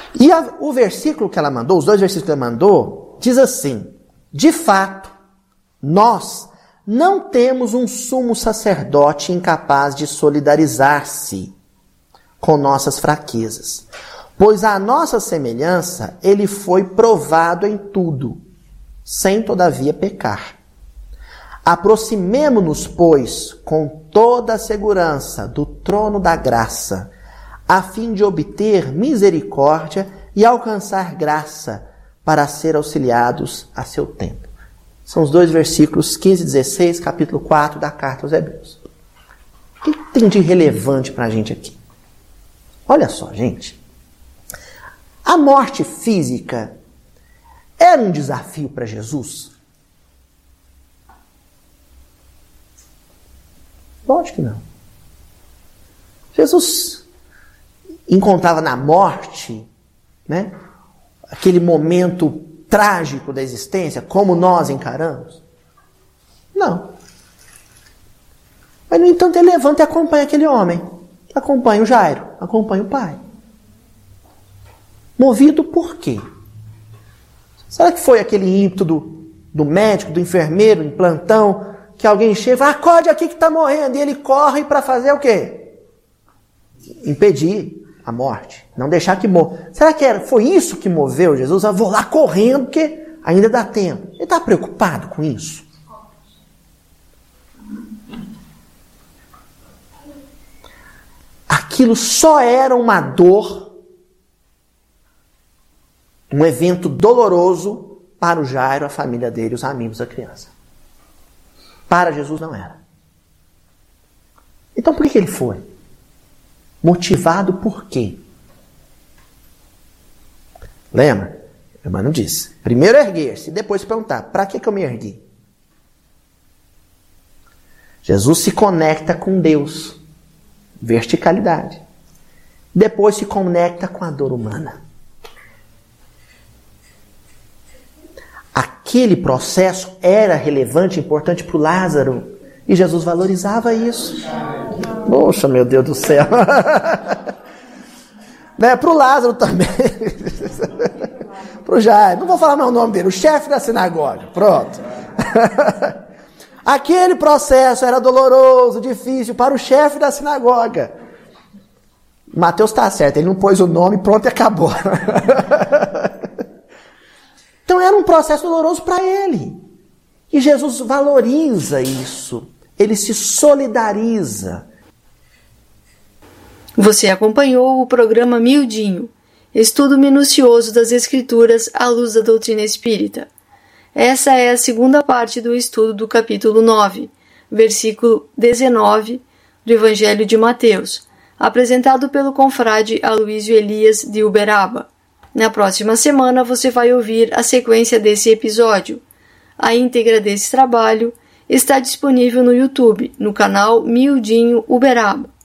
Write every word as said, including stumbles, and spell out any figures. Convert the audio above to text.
E a, o versículo que ela mandou, os dois versículos que ela mandou, diz assim: de fato, nós não temos um sumo sacerdote incapaz de solidarizar-se com nossas fraquezas, pois à nossa semelhança ele foi provado em tudo, sem todavia pecar. Aproximemo-nos, pois, com toda a segurança do trono da graça, a fim de obter misericórdia e alcançar graça para ser auxiliados a seu tempo. São os dois versículos quinze e dezesseis, capítulo quatro da carta aos Hebreus. O que tem de relevante para a gente aqui? Olha só, gente. A morte física era um desafio para Jesus? Lógico que não. Jesus encontrava na morte, né, aquele momento trágico da existência, como nós encaramos? Não. Mas, no entanto, ele levanta e acompanha aquele homem. Acompanha o Jairo, acompanha o pai. Movido por quê? Será que foi aquele ímpeto do, do médico, do enfermeiro, em plantão, que alguém chega e fala, acorde aqui que está morrendo, e ele corre para fazer o quê? Impedir a morte, não deixar que morra. Será que era, foi isso que moveu Jesus? Eu vou lá correndo, porque ainda dá tempo. Ele está preocupado com isso? Aquilo só era uma dor, um evento doloroso para o Jairo, a família dele, os amigos da criança. Para Jesus não era. Então por que ele foi? Motivado por quê? Lembra? O irmão disse. Primeiro erguer-se, depois perguntar, para que, que eu me ergui? Jesus se conecta com Deus. Verticalidade. Depois se conecta com a dor humana. Aquele processo era relevante, importante para o Lázaro. E Jesus valorizava isso. Poxa, meu Deus do céu. Né? Para o Lázaro também. Para o Jairo. Não vou falar mais o nome dele. O chefe da sinagoga. Pronto. Aquele processo era doloroso, difícil para o chefe da sinagoga. Mateus está certo. Ele não pôs o nome, pronto, e acabou. Então era um processo doloroso para ele. E Jesus valoriza isso. Ele se solidariza. Você acompanhou o programa Miudinho, estudo minucioso das Escrituras à luz da doutrina espírita. Essa é a segunda parte do estudo do capítulo nove, versículo dezenove do Evangelho de Mateus, apresentado pelo confrade Aloísio Elias de Uberaba. Na próxima semana você vai ouvir a sequência desse episódio. A íntegra desse trabalho está disponível no YouTube, no canal Miudinho Uberaba.